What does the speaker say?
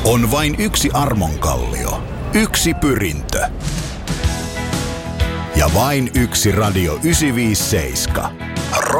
On vain yksi armonkallio, yksi pyrintö. Ja vain yksi Radio 957.